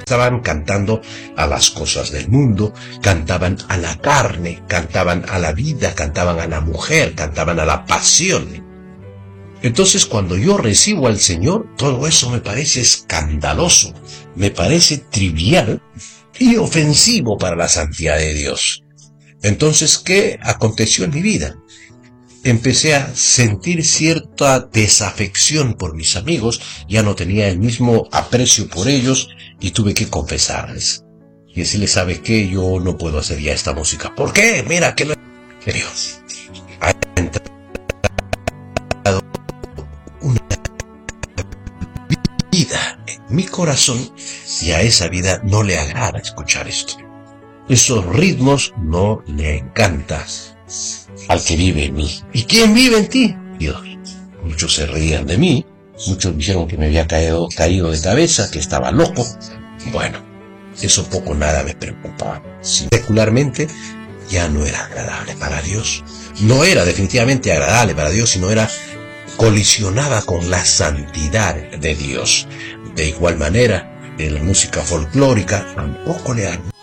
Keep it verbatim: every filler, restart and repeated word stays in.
estaban cantando a las cosas del mundo, cantaban a la carne, cantaban a la vida, cantaban a la mujer, cantaban a la pasión. Entonces, cuando yo recibo al Señor, todo eso me parece escandaloso, me parece trivial y ofensivo para la santidad de Dios. Entonces, ¿qué aconteció en mi vida? Empecé a sentir cierta desafección por mis amigos, ya no tenía el mismo aprecio por ellos y tuve que confesarles. Y decirles, ¿sabes qué? Yo no puedo hacer ya esta música. ¿Por qué? Mira que lo... Dios ha entrado una vida en mi corazón y a esa vida no le agrada escuchar esto. Esos ritmos no le encantan al que vive en mí. ¿Y quién vive en ti? Dios. Muchos se reían de mí, muchos dijeron que me había caído, caído de cabeza, que estaba loco. Bueno, eso poco nada me preocupaba. Secularmente ya no era agradable para Dios. No era definitivamente agradable para Dios, sino era colisionaba con la santidad de Dios. De igual manera, en la música folclórica tampoco le agrada.